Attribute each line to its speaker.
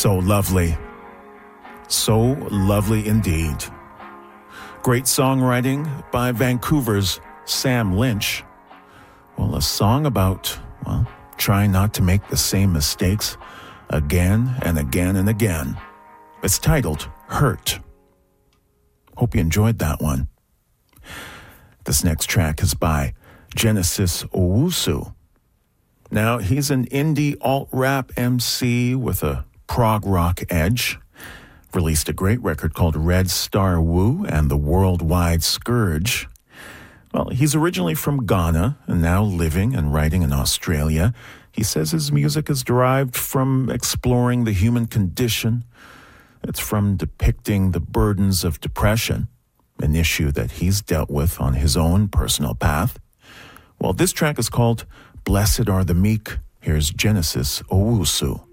Speaker 1: So lovely. So lovely indeed. Great songwriting by Vancouver's Sam Lynch. Well, a song about, trying not to make the same mistakes again and again and again. It's titled Hurt. Hope you enjoyed that one. This next track is by Genesis Owusu. Now, he's an indie alt-rap MC with a prog rock edge. Released a great record called Red Star Wu and the Worldwide Scourge. Well, he's originally from Ghana and now living and writing in Australia. He says his music is derived from exploring the human condition. It's from depicting the burdens of depression, an issue that he's dealt with on his own personal path. Well, this track is called Blessed Are the Meek. Here's Genesis Owusu.